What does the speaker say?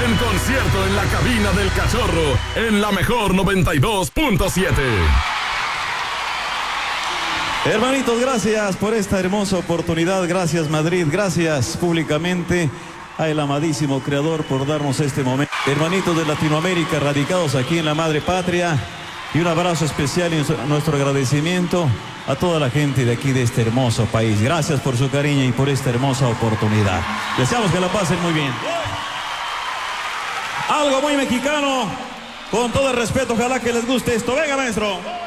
en concierto en la cabina del Cachorro, en la mejor 92.7. Hermanitos, gracias por esta hermosa oportunidad. Gracias, Madrid. Gracias públicamente al amadísimo Creador por darnos este momento. Hermanitos de Latinoamérica radicados aquí en la madre patria, y un abrazo especial y nuestro agradecimiento a toda la gente de aquí, de este hermoso país. Gracias por su cariño y por esta hermosa oportunidad. Deseamos que la pasen muy bien. Algo muy mexicano, con todo el respeto, ojalá que les guste esto. Venga, maestro.